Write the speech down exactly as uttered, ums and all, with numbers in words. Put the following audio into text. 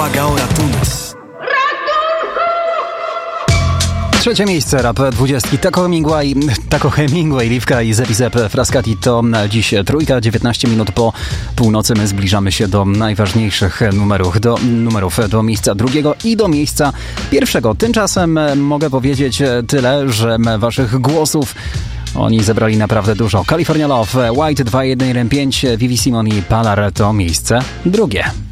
Błaga o ratunek. Trzecie miejsce rap dwudziestki. Taco Hemingway, Taco Hemingway, Liwka i Zepizep Frascati to dziś trójka, dziewiętnaście minut po północy. My zbliżamy się do najważniejszych numerów, do numerów, do miejsca drugiego i do miejsca pierwszego. Tymczasem mogę powiedzieć tyle, że waszych głosów oni zebrali naprawdę dużo. California Love, White dwa jeden jeden pięć, Vivi Simon i Palar to miejsce drugie.